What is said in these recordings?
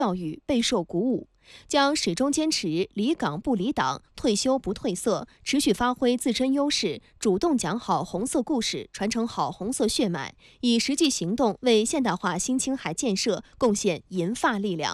教育备受鼓舞，将始终坚持离岗不离党、退休不褪色，持续发挥自身优势，主动讲好红色故事，传承好红色血脉，以实际行动为现代化新青海建设贡献银发力量。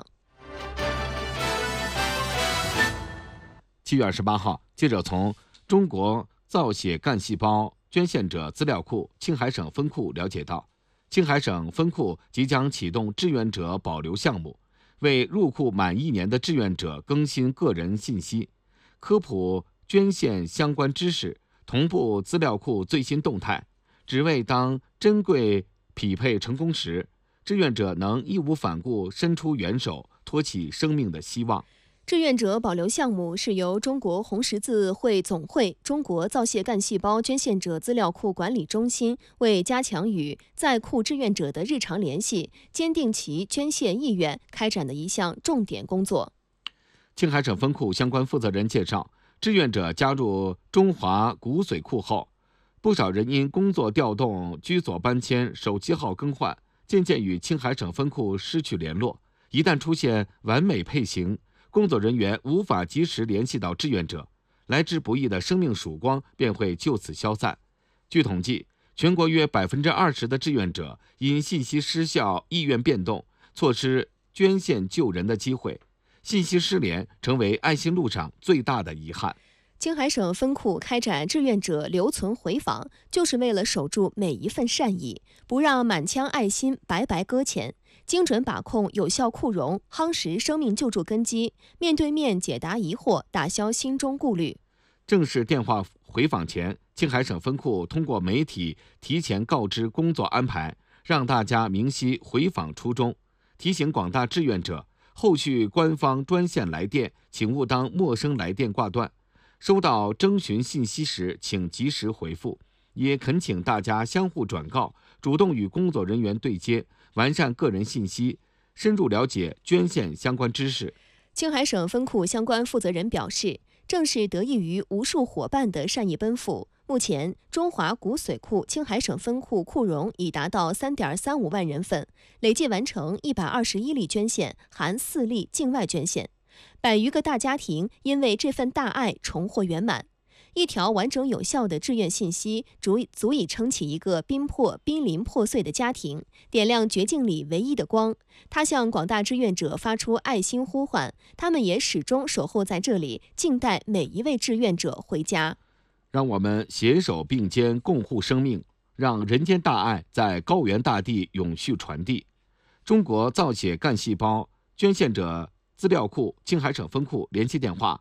7月28号，记者从中国造血干细胞捐献者资料库青海省分库了解到，青海省分库即将启动志愿者保留项目，为入库满1年的志愿者更新个人信息，科普捐献相关知识，同步资料库最新动态，只为当珍贵匹配成功时，志愿者能义无反顾伸出援手，托起生命的希望。 志愿者保留项目是由中国红十字会总会、中国造血干细胞捐献者资料库管理中心为加强与在库志愿者的日常联系，坚定其捐献意愿，开展的一项重点工作。 青海省分库相关负责人介绍，志愿者加入中华骨髓库后，不少人因工作调动、居所搬迁、手机号更换，渐渐与青海省分库失去联络。一旦出现完美配型，工作人员无法及时联系到志愿者，来之不易的生命曙光便会就此消散。据统计，全国约20%的志愿者因信息失效、意愿变动，错失捐献救人的机会，信息失联成为爱心路上最大的遗憾。 青海省分库开展志愿者留存回访，就是为了守住每一份善意，不让满腔爱心白白搁浅，精准把控有效库容，夯实生命救助根基，面对面解答疑惑，打消心中顾虑。 正式电话回访前，青海省分库通过媒体提前告知工作安排，让大家明晰回访初衷，提醒广大志愿者，后续官方专线来电请勿当陌生来电挂断，收到征询信息时请及时回复，也恳请大家相互转告，主动与工作人员对接，完善个人信息，深入了解捐献相关知识。 青海省分库相关负责人表示，正是得益于无数伙伴的善意奔赴，目前中华骨髓库青海省分库库容已达到3.35万人份，累计完成121例捐献，含4例境外捐献。100余个大家庭因为这份大爱重获圆满，一条完整有效的志愿信息足以撑起一个濒临破碎的家庭，点亮绝境里唯一的光。它向广大志愿者发出爱心呼唤，他们也始终守候在这里，静待每一位志愿者回家。 让我们携手并肩，共护生命，让人间大爱在高原大地永续传递。中国造血干细胞捐献者资料库青海省分库联系电话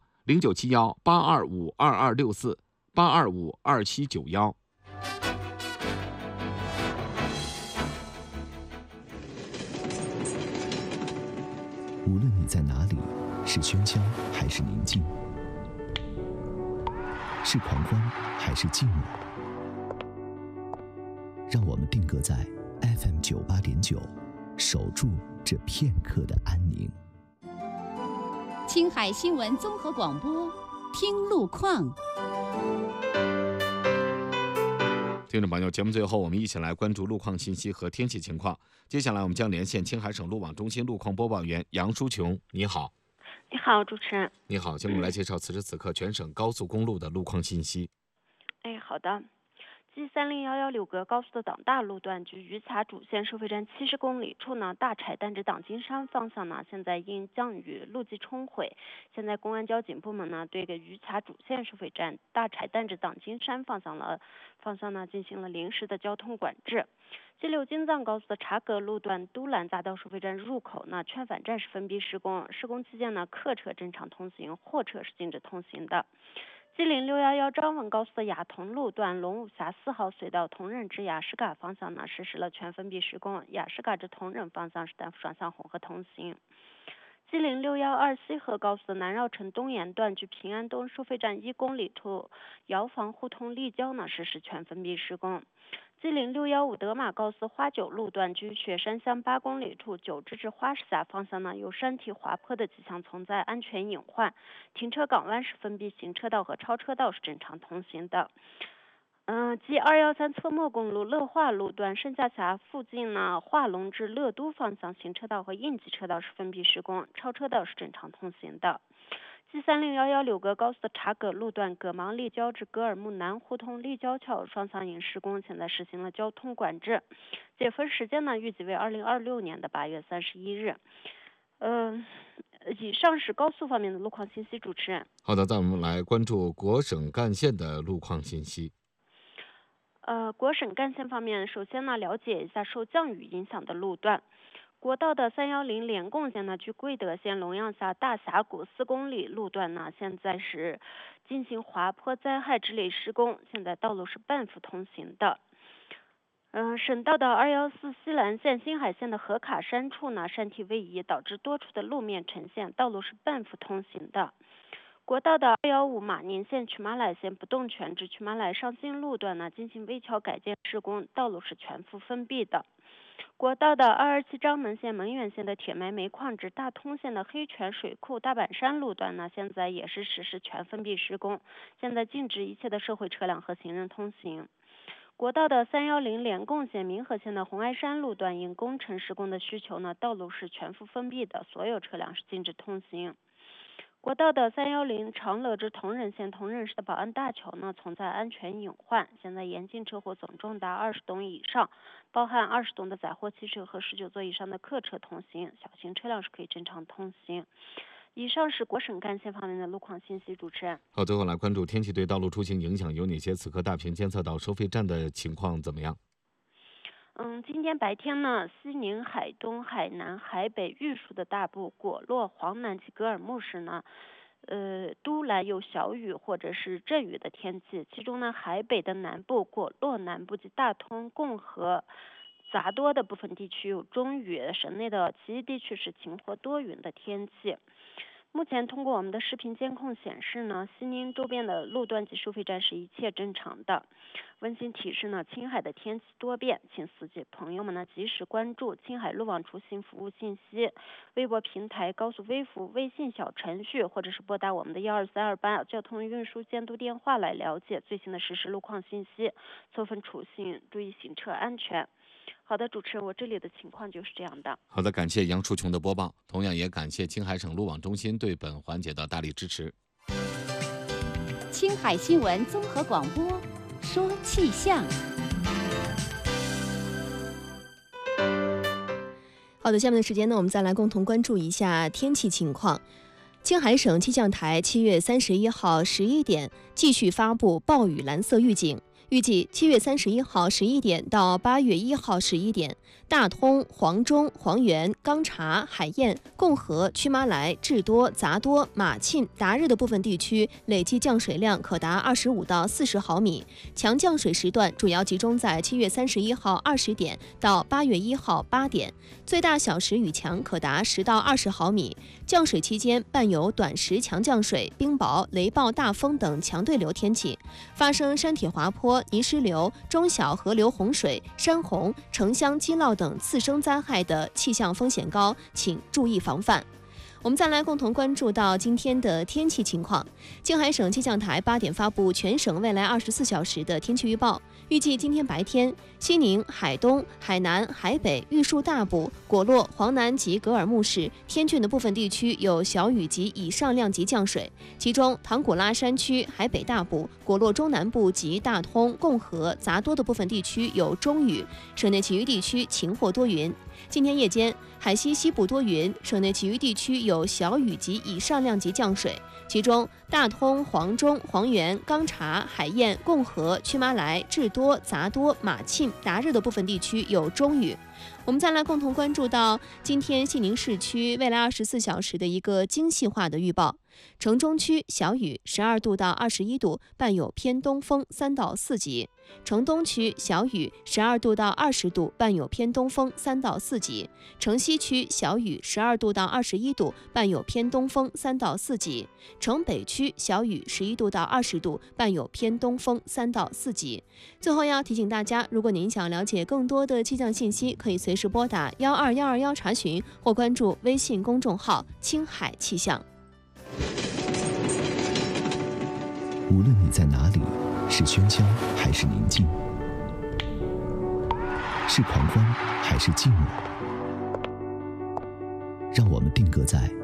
0971-825-2264，825-2791。 无论你在哪里，是喧嚣还是宁静，是狂欢还是寂寞，让我们定格在 FM 98.9，守住这片刻的安宁。 青海新闻综合广播，听路况。 听众朋友，节目最后我们一起来关注路况信息和天气情况。接下来我们将连线青海省路网中心路况播报员杨淑琼。你好。 你好，主持人。 你好，请我们来介绍此时此刻全省高速公路的路况信息。 好的。G3011柳格高速的党大路段距榆卡主线收费站70公里处呢，大柴旦至党金山方向呢，现在因降雨路基冲毁，现在公安交警部门呢，对榆卡主线收费站大柴旦至党金山方向呢进行了临时的交通管制。G6京藏高速的察格路段都兰匝道收费站入口呢，劝返站是封闭施工，施工期间呢，客车正常通行，货车是禁止通行的。G0611张文高速的雅同路段龙武峡4号隧道同仁至雅士嘎方向呢，实施了全封闭施工，雅士嘎至同仁方向是单副双向混合通行。G0612西河高速的南绕城东沿段距平安东收费站1公里处瑶房互通立交呢，实施全封闭施工。G0615德玛高速花九路段距雪山乡8公里处九支至花石峡方向呢，有山体滑坡的迹象存在，安全隐患，停车港湾是封闭行车道和超车道是正常通行的。 G213侧莫公路乐化路段盛夏峡附近呢，化龙至乐都方向行车道和应急车道是封闭施工，超车道是正常通行的。G3011柳格高速的察葛路段葛芒立交至格尔木南胡同立交桥双向引施工，现在实行了交通管制，解封时间呢预计为2026年的8月31日。以上是高速方面的路况信息，主持人。 好的，再我们来关注国省干线的路况信息。 国省干线方面，首先呢了解一下受降雨影响的路段。国道的310连贡线呢，距贵德县龙阳峡大峡谷4公里路段呢，现在是进行滑坡灾害治理施工，现在道路是半幅通行的。省道的214西兰线新海线的河卡山处呢，山体位移导致多处的路面呈现，道路是半幅通行的。国道的215马宁线曲马崃线不动泉至曲马崃上新路段呢，进行危桥改建施工，道路是全幅封闭的。国道的227张门线门源线的铁埋煤矿至大通线的黑泉水库大板山路段呢，现在也是实施全封闭施工，现在禁止一切的社会车辆和行人通行。国道的310连贡线民和线的红崖山路段因工程施工的需求呢，道路是全幅封闭的，所有车辆是禁止通行。国道的310长乐至同仁县同仁市的宝安大桥呢，存在安全隐患，现在严禁车祸总重达20吨以上，包含20吨的载货汽车和19座以上的客车通行，小型车辆是可以正常通行。以上是国省干线方面的路况信息，主持人。 好，最后来关注天气对道路出行影响有哪些？此刻大屏监测到收费站的情况怎么样？ 今天白天呢，西宁、海东、海南、海北、玉树的大部、果洛、黄南及格尔木市呢，都来有小雨或者是阵雨的天气。其中呢，海北的南部、果洛南部及大通、共和、杂多的部分地区有中雨，省内的其余地区是晴或多云的天气。目前通过我们的视频监控显示呢，西宁周边的路段及收费站是一切正常的。温馨提示呢，青海的天气多变，请司机朋友们呢及时关注青海路网出行服务信息、微博平台、高速微服、微信小程序，或者是拨打我们的12328交通运输监督电话来了解最新的实时路况信息，凑分出行，注意行车安全。好的，主持人，我这里的情况就是这样的。 好的，感谢杨淑琼的播报，同样也感谢青海省路网中心对本环节的大力支持。 青海新闻综合广播，说气象。 好的，下面的时间呢，我们再来共同关注一下天气情况。青海省气象台7月31号11点继续发布暴雨蓝色预警。预计7月31号11点到8月1号11点，大通、黄中、黄原、钢察、海晏、共和、曲马崃、智多、杂多、马沁、达日的部分地区累计降水量可达25到40毫米，强降水时段主要集中在7月31号20点到8月1号8点，最大小时雨强可达10到20毫米。降水期间伴有短时强降水、冰雹、雷暴、大风等强对流天气，发生山体滑坡、泥石流、中小河流洪水、山洪、城乡积涝等次生灾害的气象风险高，请注意防范。我们再来共同关注到今天的天气情况。青海省气象台8点发布全省未来24小时的天气预报，预计今天白天，西宁、海东、海南、海北、玉树大部、果洛、黄南及格尔木市、天峻的部分地区有小雨及以上量级降水，其中唐古拉山区、海北大部、果洛中南部及大通、共和、杂多的部分地区有中雨，省内其余地区晴或多云。今天夜间，海西西部多云，省内其余地区有小雨及以上量级降水，其中大通、黄中、黄原、钢察、海晏、共和、曲马崃、智多、杂多、马沁、达日的部分地区有中雨。我们再来共同关注到今天西宁市区未来24小时的一个精细化的预报。城中区小雨12度到21度，伴有偏东风3到4级；城东区小雨12度到20度，伴有偏东风3到4级；城西区小雨12度到21度，伴有偏东风3到4级；城北区小雨11度到20度，伴有偏东风3到4级。最后要提醒大家，如果您想了解更多的气象信息，可以随时拨打12121查询，或关注微信公众号“青海气象”。 无论你在哪里，是喧嚣还是宁静，是狂欢还是寂寞，让我们定格在